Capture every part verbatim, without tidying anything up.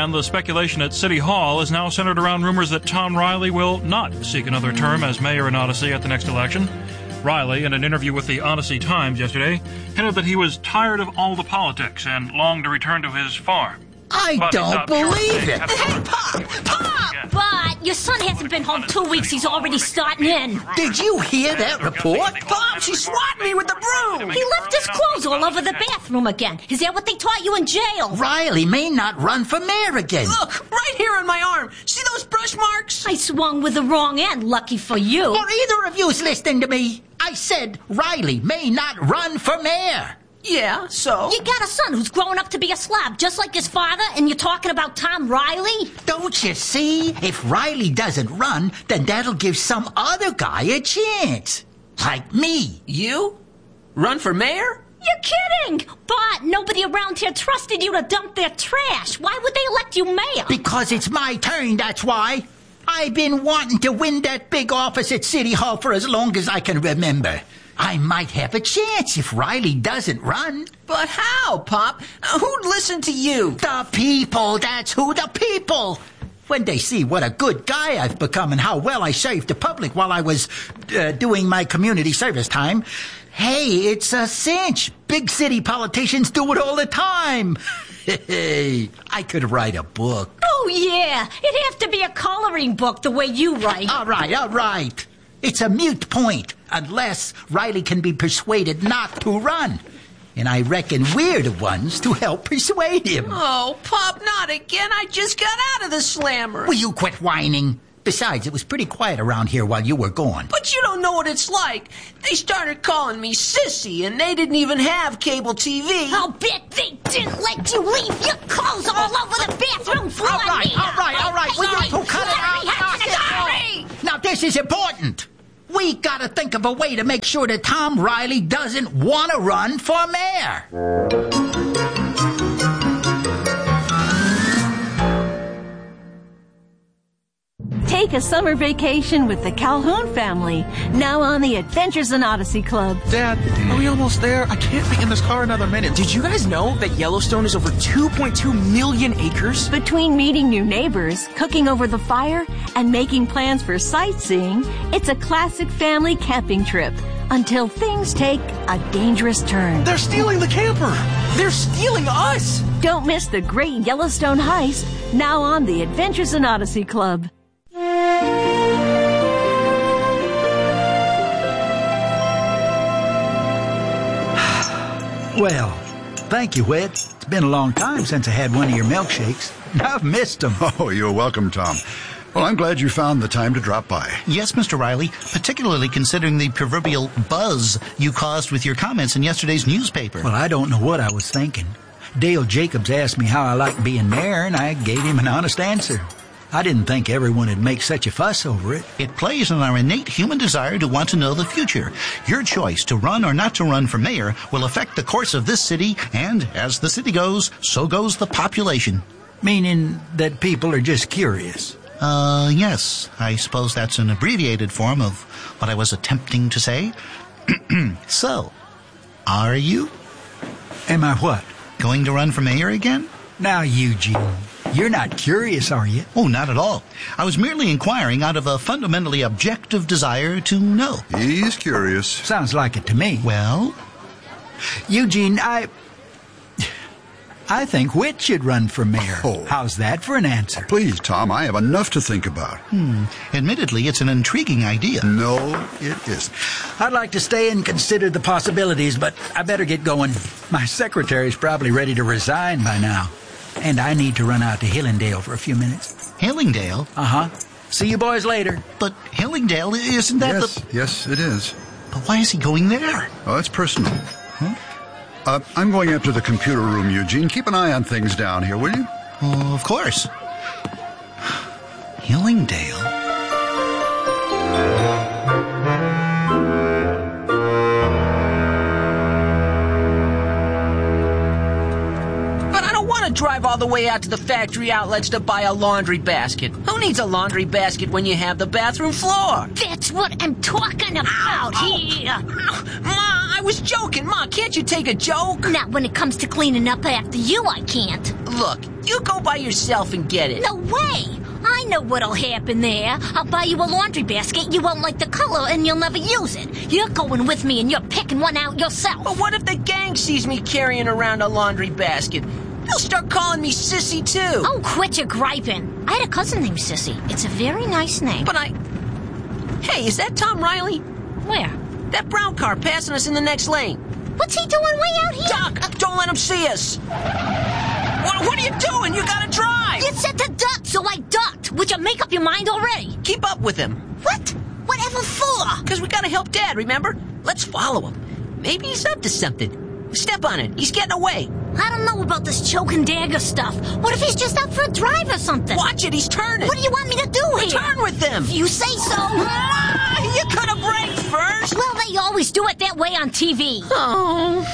And the speculation at City Hall is now centered around rumors that Tom Riley will not seek another term as mayor in Odyssey at the next election. Riley, in an interview with the Odyssey Times yesterday, hinted that he was tired of all the politics and longed to return to his farm. I but don't believe it. Hey, Pop! Pop! But your son hasn't been home two weeks. He's already starting in. Did you hear that report? Pop, she swatted me with the broom! He left his clothes all over the bathroom again. Is that what they taught you in jail? Riley may not run for mayor again. Look, right here on my arm. See those brush marks? I swung with the wrong end, lucky for you. Are either of yous listening to me? I said Riley may not run for mayor. Yeah, so? You got a son who's growing up to be a slob, just like his father, and you're talking about Tom Riley? Don't you see? If Riley doesn't run, then that'll give some other guy a chance. Like me. You? Run for mayor? You're kidding! But nobody around here trusted you to dump their trash. Why would they elect you mayor? Because it's my turn, that's why. I've been wanting to win that big office at City Hall for as long as I can remember. I might have a chance if Riley doesn't run. But how, Pop? Uh, who'd listen to you? The people, that's who, the people. When they see what a good guy I've become and how well I served the public while I was uh, doing my community service time, hey, it's a cinch. Big city politicians do it all the time. Hey, I could write a book. Oh, yeah. It'd have to be a coloring book the way you write. All right, all right. It's a moot point, unless Riley can be persuaded not to run. And I reckon we're the ones to help persuade him. Oh, Pop, not again. I just got out of the slammer. Will you quit whining? Besides, it was pretty quiet around here while you were gone. But you don't know what it's like. They started calling me sissy, and they didn't even have cable T V. I'll bet they didn't let you leave your clothes all over the bathroom floor. All right, all right, all right. Will you two cut it out? Sorry. Now, this is important. We gotta think of a way to make sure that Tom Riley doesn't want to run for mayor. Take a summer vacation with the Calhoun family, now on the Adventures in Odyssey Club. Dad, are we almost there? I can't be in this car another minute. Did you guys know that Yellowstone is over two point two million acres? Between meeting new neighbors, cooking over the fire, and making plans for sightseeing, it's a classic family camping trip until things take a dangerous turn. They're stealing the camper. They're stealing us. Don't miss the great Yellowstone heist, now on the Adventures in Odyssey Club. Well, thank you, Whit. It's been a long time since I had one of your milkshakes. I've missed them. Oh, you're welcome, Tom. Well, I'm glad you found the time to drop by. Yes, Mister Riley, particularly considering the proverbial buzz you caused with your comments in yesterday's newspaper. Well, I don't know what I was thinking. Dale Jacobs asked me how I liked being mayor, and I gave him an honest answer. I didn't think everyone would make such a fuss over it. It plays on our innate human desire to want to know the future. Your choice to run or not to run for mayor will affect the course of this city, and as the city goes, so goes the population. Meaning that people are just curious. Uh, yes. I suppose that's an abbreviated form of what I was attempting to say. So, are you? Am I what? Going to run for mayor again? Now, Eugene, you're not curious, are you? Oh, not at all. I was merely inquiring out of a fundamentally objective desire to know. He's curious. Sounds like it to me. Well? Eugene, I... I think Whit should run for mayor. Oh. How's that for an answer? Please, Tom, I have enough to think about. Hmm. Admittedly, it's an intriguing idea. No, it isn't. I'd like to stay and consider the possibilities, but I better get going. My secretary's probably ready to resign by now. And I need to run out to Hillingdale for a few minutes. Hillingdale? Uh-huh. See you boys later. But Hillingdale, isn't that yes, the... Yes, it is. But why is he going there? Oh, it's personal. Huh? Uh, I'm going up to the computer room, Eugene. Keep an eye on things down here, will you? Oh, of course. Hillingdale? Drive all the way out to the factory outlets to buy a laundry basket. Who needs a laundry basket when you have the bathroom floor? That's what I'm talking about ow, here. Ow, Ma, I was joking. Ma, can't you take a joke? Not when it comes to cleaning up after you, I can't. Look, you go by yourself and get it. No way! I know what'll happen there. I'll buy you a laundry basket, you won't like the color, and you'll never use it. You're going with me and you're picking one out yourself. But what if the gang sees me carrying around a laundry basket? They'll start calling me Sissy, too. Oh, quit your griping. I had a cousin named Sissy. It's a very nice name. But I... Hey, is that Tom Riley? Where? That brown car passing us in the next lane. What's he doing way out here? Duck! Don't let him see us! What, what are you doing? You gotta drive! You said to duck, so I ducked. Would you make up your mind already? Keep up with him. What? Whatever for? Because we gotta help Dad, remember? Let's follow him. Maybe he's up to something. Step on it. He's getting away. I don't know about this choke and dagger stuff. What if he's just out for a drive or something? Watch it. He's turning. What do you want me to do here? Turn with them. You say so. Ah, you could have braked first. Well, they always do it that way on T V. Oh.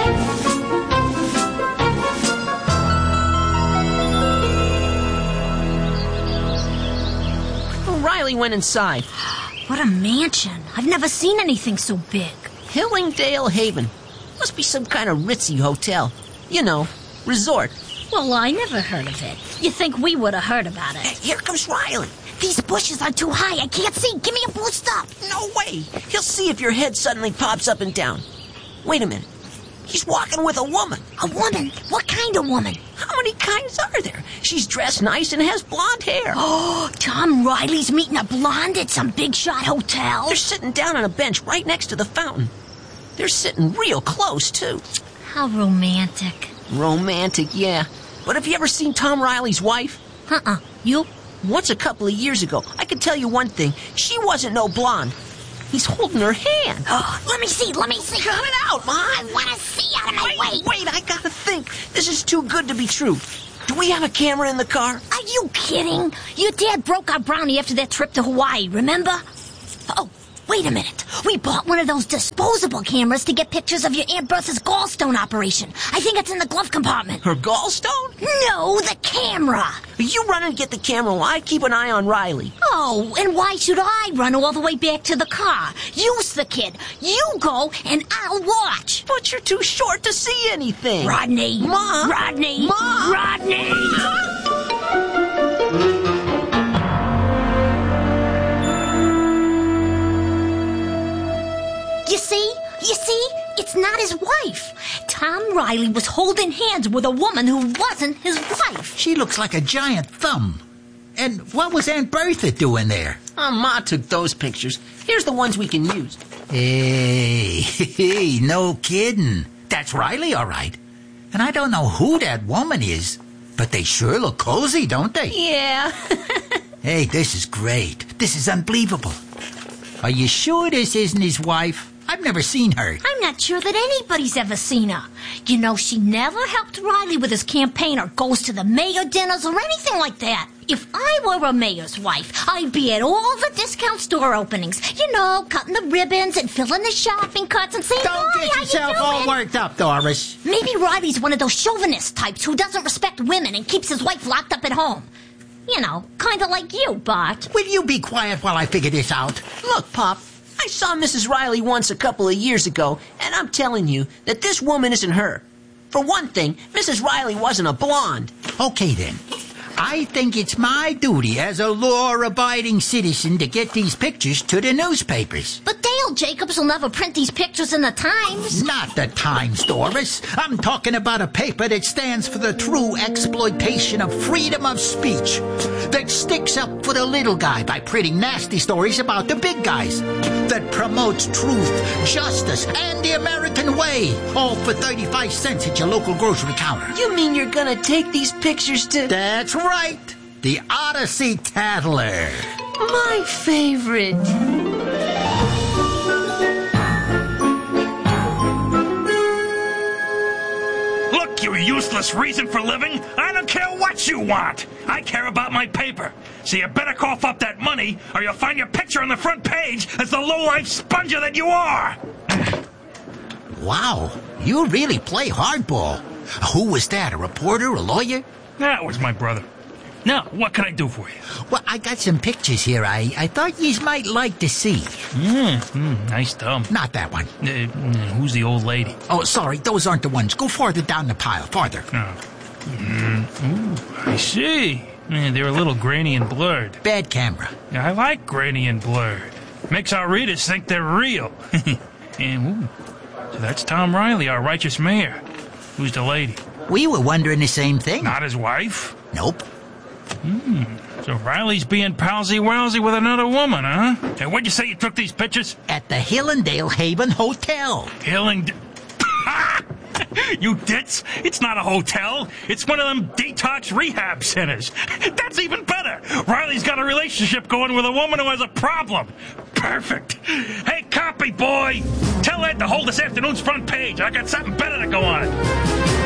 Riley went inside. What a mansion. I've never seen anything so big. Hillingdale Haven. Must be some kind of ritzy hotel. You know, resort. Well, I never heard of it. You think we would have heard about it? Hey, here comes Riley. These bushes are too high. I can't see. Give me a boost up. No way. He'll see if your head suddenly pops up and down. Wait a minute. He's walking with a woman. A woman? What kind of woman? How many kinds are there? She's dressed nice and has blonde hair. Oh, Tom Riley's meeting a blonde at some big shot hotel. They're sitting down on a bench right next to the fountain. They're sitting real close, too. How romantic. Romantic, yeah. But have you ever seen Tom Riley's wife? Uh-uh. You? Once a couple of years ago. I can tell you one thing. She wasn't no blonde. He's holding her hand. Oh, let me see, let me see. Cut it out, Ma. I want to see out of my wait, way. Wait, I gotta think. This is too good to be true. Do we have a camera in the car? Are you kidding? Your dad broke our brownie after that trip to Hawaii, remember? Oh, wait a minute. We bought one of those disposable cameras to get pictures of your Aunt Bertha's gallstone operation. I think it's in the glove compartment. Her gallstone? No, the camera. You run and get the camera while I keep an eye on Riley. Oh, and why should I run all the way back to the car? Use the kid. You go, and I'll watch. But you're too short to see anything. Rodney. Ma. Rodney. Ma. Rodney. You see? You see? It's not his wife. Tom Riley was holding hands with a woman who wasn't his wife. She looks like a giant thumb. And what was Aunt Bertha doing there? Oh, Ma took those pictures. Here's the ones we can use. Hey, hey, no kidding. That's Riley, all right. And I don't know who that woman is, but they sure look cozy, don't they? Yeah. Hey, this is great. This is unbelievable. Are you sure this isn't his wife? I've never seen her. I'm not sure that anybody's ever seen her. You know, she never helped Riley with his campaign or goes to the mayor dinners or anything like that. If I were a mayor's wife, I'd be at all the discount store openings. You know, cutting the ribbons and filling the shopping carts and saying, Don't "Hi, get how yourself you all doing?" worked up, Doris. Maybe Riley's one of those chauvinist types who doesn't respect women and keeps his wife locked up at home. You know, kind of like you, Bart. Will you be quiet while I figure this out? Look, Pop, I saw Missus Riley once a couple of years ago, and I'm telling you that this woman isn't her. For one thing, Missus Riley wasn't a blonde. Okay, then. I think it's my duty as a law-abiding citizen to get these pictures to the newspapers. But Dale Jacobs will never print these pictures in the Times. Not the Times, Doris. I'm talking about a paper that stands for the true exploitation of freedom of speech, that sticks up for the little guy by printing nasty stories about the big guys, that promotes truth, justice, and the American way, all for thirty-five cents at your local grocery counter. You mean you're gonna take these pictures to... That's right. The Odyssey Tattler. My favorite. Look, you useless reason for living. I don't care what you want. I care about my paper. So you better cough up that money, or you'll find your picture on the front page as the low-life sponger that you are. Wow, you really play hardball. Who was that, a reporter, a lawyer? That was my brother. Now, what can I do for you? Well, I got some pictures here I, I thought yous might like to see. Mm, mm, nice thumb. Not that one. Uh, who's the old lady? Oh, sorry, those aren't the ones. Go farther down the pile, farther. Oh. Mm, ooh, I see. Yeah, they're a little grainy and blurred. Bad camera. Yeah, I like grainy and blurred. Makes our readers think they're real. And, ooh, so that's Tom Riley, our righteous mayor. Who's the lady? We were wondering the same thing. Not his wife? Nope. Hmm. So Riley's being palsy-walsy with another woman, huh? And where'd you say you took these pictures? At the Hillendale Haven Hotel. Hillendale... You ditz! It's not a hotel. It's one of them detox rehab centers. That's even better. Riley's got a relationship going with a woman who has a problem. Perfect. Hey, copy boy! Tell Ed to hold this afternoon's front page. I got something better to go on it.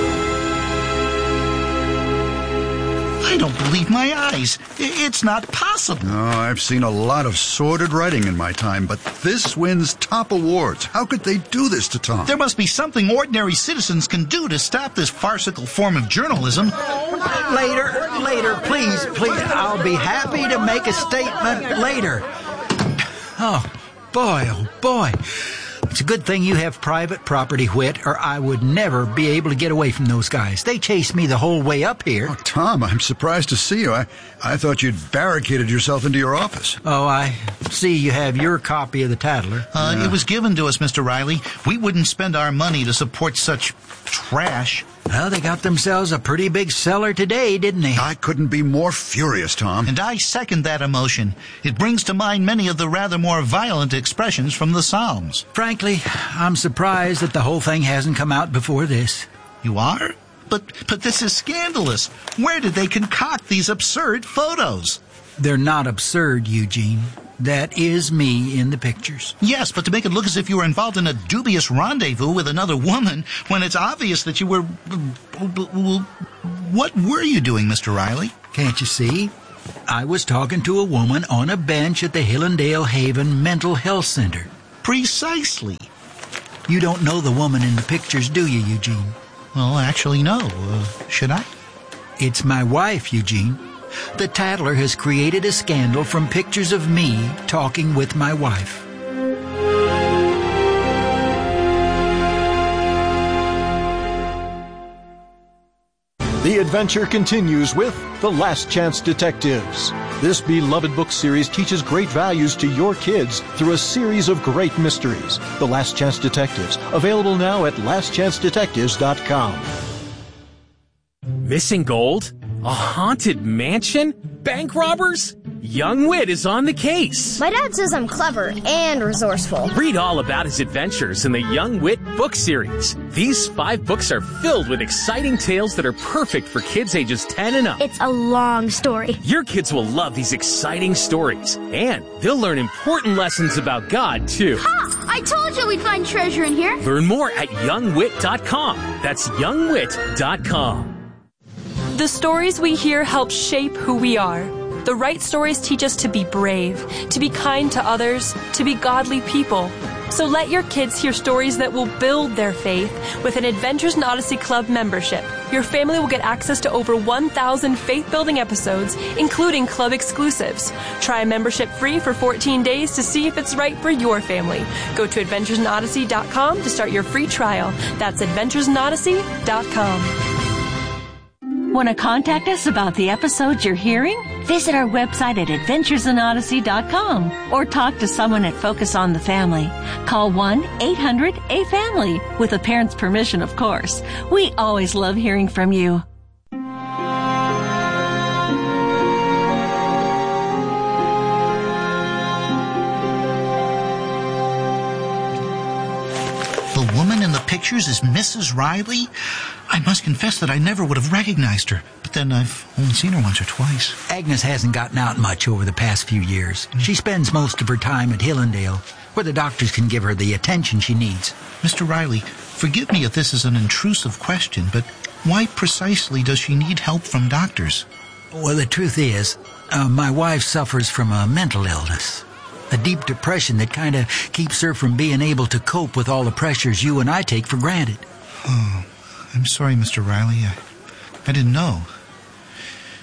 I don't believe my eyes. It's not possible. No, I've seen a lot of sordid writing in my time, but this wins top awards. How could they do this to Tom? There must be something ordinary citizens can do to stop this farcical form of journalism. Later, later, please, please. I'll be happy to make a statement later. Oh, boy, oh, boy. It's a good thing you have private property, Whit, or I would never be able to get away from those guys. They chased me the whole way up here. Oh, Tom, I'm surprised to see you. I, I thought you'd barricaded yourself into your office. Oh, I see you have your copy of the Tattler. Uh, yeah. It was given to us, Mister Riley. We wouldn't spend our money to support such trash. Well, they got themselves a pretty big seller today, didn't they? I couldn't be more furious, Tom. And I second that emotion. It brings to mind many of the rather more violent expressions from the Psalms. Frankly, I'm surprised that the whole thing hasn't come out before this. You are? But, but this is scandalous. Where did they concoct these absurd photos? They're not absurd, Eugene. That is me in the pictures. Yes, but to make it look as if you were involved in a dubious rendezvous with another woman when it's obvious that you were... What were you doing, Mister Riley? Can't you see? I was talking to a woman on a bench at the Hillendale Haven Mental Health Center. Precisely. You don't know the woman in the pictures, do you, Eugene? Well, actually, no. Uh, should I? It's my wife, Eugene. The Tattler has created a scandal from pictures of me talking with my wife. The adventure continues with The Last Chance Detectives. This beloved book series teaches great values to your kids through a series of great mysteries. The Last Chance Detectives, available now at last chance detectives dot com. Missing gold? A haunted mansion? Bank robbers? Young Wit is on the case. My dad says I'm clever and resourceful. Read all about his adventures in the Young Wit book series. These five books are filled with exciting tales that are perfect for kids ages ten and up. It's a long story. Your kids will love these exciting stories, and they'll learn important lessons about God, too. Ha! I told you we'd find treasure in here. Learn more at young wit dot com. That's young wit dot com. The stories we hear help shape who we are. The right stories teach us to be brave, to be kind to others, to be godly people. So let your kids hear stories that will build their faith with an Adventures in Odyssey Club membership. Your family will get access to over one thousand faith-building episodes, including club exclusives. Try a membership free for fourteen days to see if it's right for your family. Go to adventures in odyssey dot com to start your free trial. That's adventures in odyssey dot com. Want to contact us about the episodes you're hearing? Visit our website at adventures in odyssey dot com or talk to someone at Focus on the Family. Call one eight hundred A family with a parent's permission, of course. We always love hearing from you. The woman in the pictures is Missus Riley? I must confess that I never would have recognized her, but then I've only seen her once or twice. Agnes hasn't gotten out much over the past few years. She spends most of her time at Hillendale, where the doctors can give her the attention she needs. Mister Riley, forgive me if this is an intrusive question, but why precisely does she need help from doctors? Well, the truth is, uh, my wife suffers from a mental illness. A deep depression that kind of keeps her from being able to cope with all the pressures you and I take for granted. Oh, I'm sorry, Mister Riley. I, I didn't know.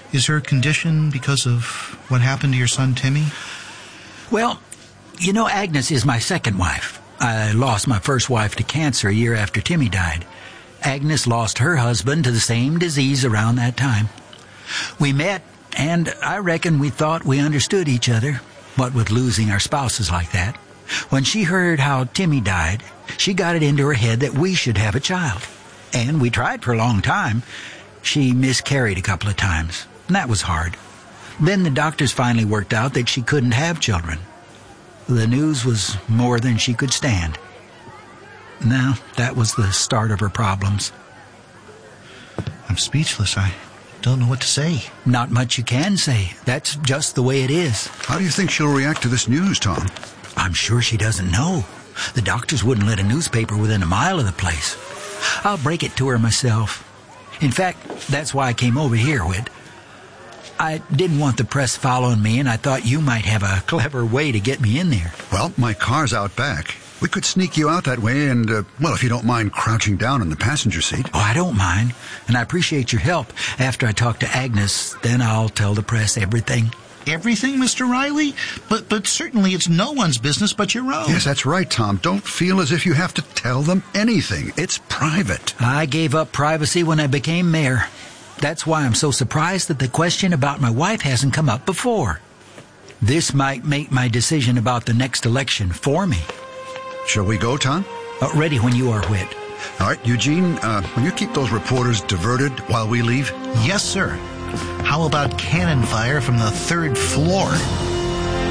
Is her condition because of what happened to your son, Timmy? Well, you know, Agnes is my second wife. I lost my first wife to cancer a year after Timmy died. Agnes lost her husband to the same disease around that time. We met, and I reckon we thought we understood each other, what with losing our spouses like that. When she heard how Timmy died, she got it into her head that we should have a child. And we tried for a long time. She miscarried a couple of times, and that was hard. Then the doctors finally worked out that she couldn't have children. The news was more than she could stand. Now, that was the start of her problems. I'm speechless. I don't know what to say. Not much you can say. That's just the way it is. How do you think she'll react to this news, Tom? I'm sure she doesn't know. The doctors wouldn't let a newspaper within a mile of the place. I'll break it to her myself. In fact, that's why I came over here, Whit. I didn't want the press following me, and I thought you might have a clever way to get me in there. Well, my car's out back. We could sneak you out that way and, uh, well, if you don't mind crouching down in the passenger seat. Oh, I don't mind, and I appreciate your help. After I talk to Agnes, then I'll tell the press everything. Everything, Mister Riley? But but certainly it's no one's business but your own. Yes, that's right, Tom. Don't feel as if you have to tell them anything. It's private. I gave up privacy when I became mayor. That's why I'm so surprised that the question about my wife hasn't come up before. This might make my decision about the next election for me. Shall we go, Tom? Uh, ready when you are, Whit. All right, Eugene, uh, will you keep those reporters diverted while we leave? Yes, sir. How about cannon fire from the third floor?